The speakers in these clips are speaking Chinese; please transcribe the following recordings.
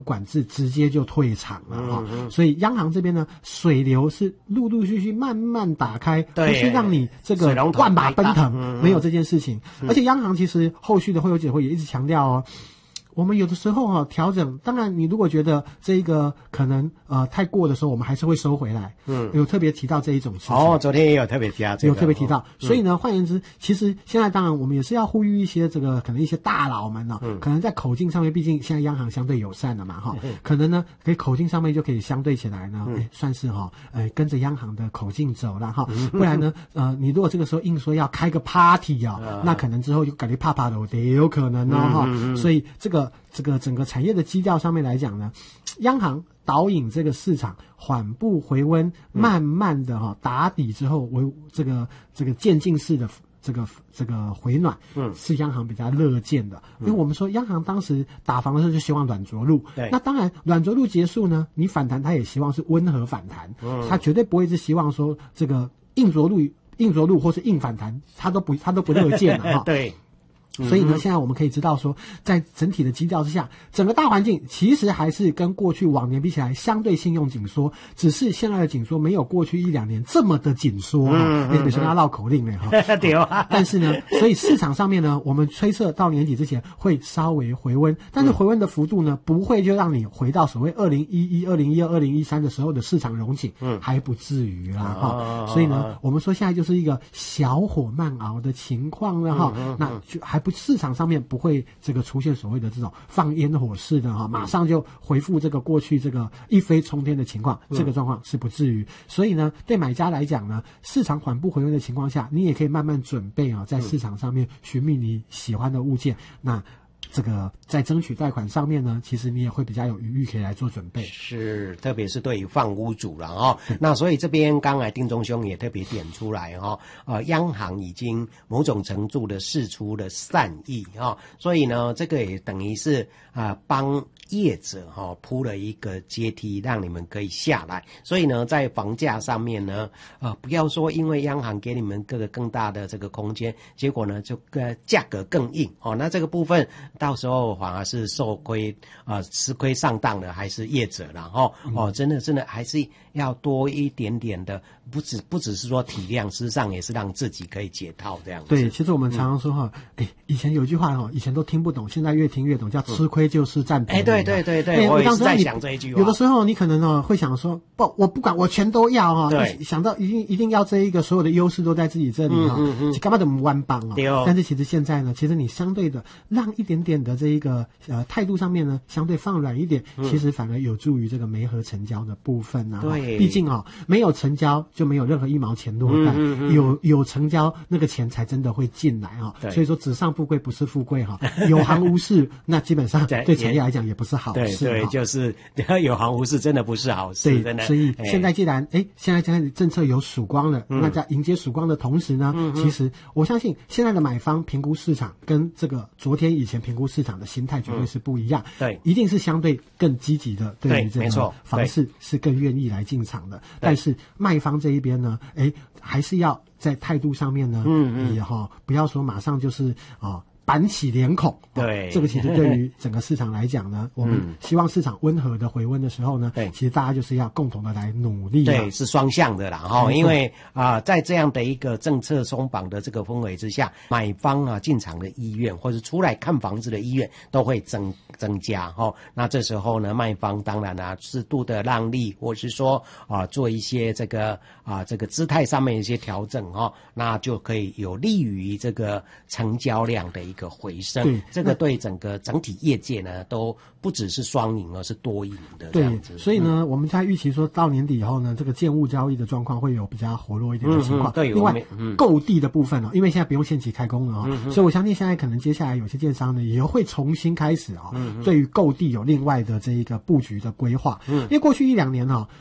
管制直接就退场了所以央行这边呢，水流是陆陆续续慢慢打开，不是让你这个万马奔腾，没有这件事情。而且央行其实后续的会有记者会也一直强调我们有的时候调整，当然你如果觉得这一个可能太过的时候，我们还是会收回来。有特别提到这一种事情。昨天也有特别提到这个，有特别提到。所以呢，换言之，其实现在当然我们也是要呼吁一些这个可能一些大佬们可能在口径上面，毕竟现在央行相对友善了嘛可能呢，可以口径上面就可以相对起来呢，算是跟着央行的口径走了不然呢，你如果这个时候硬说要开个 party 那可能之后就感觉怕怕的，也有可能所以这个整个产业的基调上面来讲呢，央行导引这个市场缓步回温，慢慢的打底之后为这个渐进式的这个回暖，是央行比较乐见的。因为我们说央行当时打防的时候就希望软着陆，那当然软着陆结束呢，你反弹它也希望是温和反弹，它绝对不会是希望说这个硬着陆或是硬反弹，它都不乐见了对。所以呢，现在我们可以知道说，在整体的基调之下，整个大环境其实还是跟过去往年比起来，相对信用紧缩，只是现在的紧缩没有过去1-2年这么的紧缩比如说要绕口令对但是呢，所以市场上面呢，我们推测到年底之前会稍微回温，但是回温的幅度呢，不会就让你回到所谓2011、2012、2013的时候的市场荣景，还不至于啦所以呢，我们说现在就是一个小火慢熬的情况了那就还不市场上面不会这个出现所谓的这种放烟火式的马上就回复这个过去这个一飞冲天的情况，这个状况是不至于。所以呢，对买家来讲呢，市场缓步回温的情况下，你也可以慢慢准备在市场上面寻觅你喜欢的物件。那这个在争取贷款上面呢，其实你也会比较有余裕可以来做准备。是，特别是对于放屋主了那所以这边刚才丁中兄也特别点出来央行已经某种程度的释出了善意所以呢，这个也等于是帮业者铺了一个阶梯，让你们可以下来。所以呢，在房价上面呢，不要说因为央行给你们各个更大的这个空间，结果呢就价格更硬那这个部分到时候反而是受亏吃亏上当的还是业者啦真的还是要多一点点的，不只是说体谅，事实上也是让自己可以解套这样子。对，其实我们常常说以前有一句话以前都听不懂，现在越听越懂，叫吃亏就是占便宜。对，我也是在想这一句话。有的时候你可能会想说，不，我不管，我全都要想到一定要这一个所有的优势都在自己这里干嘛的弯帮但是其实现在呢，其实你相对的让一点点的这一个态度上面呢，相对放软一点，其实反而有助于这个媒合成交的部分对，毕竟没有成交就没有任何一毛钱落袋，有成交那个钱才真的会进来所以说纸上富贵不是富贵有行无市，那基本上对产业来讲也不是好事。对，就是有行无市真的不是好事。对，所以现在既然现在政策有曙光了，那在迎接曙光的同时呢，其实我相信现在的买方评估市场跟这个昨天以前评估市场的心态绝对是不一样，对，一定是相对更积极的，对于这个房市是更愿意来进场的。但是卖方这一边呢，还是要在态度上面呢，也不要说马上就是板起脸孔。对，这个其实对于整个市场来讲呢，我们希望市场温和的回温的时候呢，其实大家就是要共同的来努力。对，是双向的啦因为在这样的一个政策松绑的这个氛围之下，买方进场的意愿或者出来看房子的意愿都会增加那这时候呢，卖方当然适度的让利，或是说做一些这个姿态上面一些调整那就可以有利于这个成交量的一个回升。对，这个对整体业界呢都不只是双赢，而是多赢的这样子。所以呢，我们在预期说到年底以后呢，这个建物交易的状况会有比较活络一点的情况。对，另外购地的部分因为现在不用限期开工了所以我相信现在可能接下来有些建商呢也会重新开始对于购地有另外的这一个布局的规划。因为过去1-2年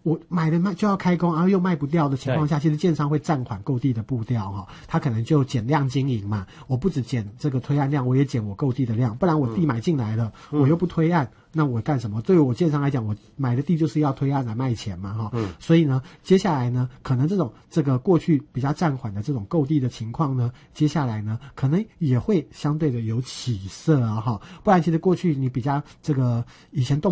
我买了就要开工，然后又卖不掉的情况下，其实建商会暂缓购地的步调哈，他可能就减量经营嘛，我不只减这个推案量，我也减我购地的量，不然我地买进来了，我又不推案，那我干什么？对于我建商来讲，我买的地就是要推案来卖钱嘛哈，所以呢，接下来呢，可能这个过去比较暂缓的这种购地的情况呢，接下来呢，可能也会相对的有起色啊哈，不然其实过去你比较这个以前动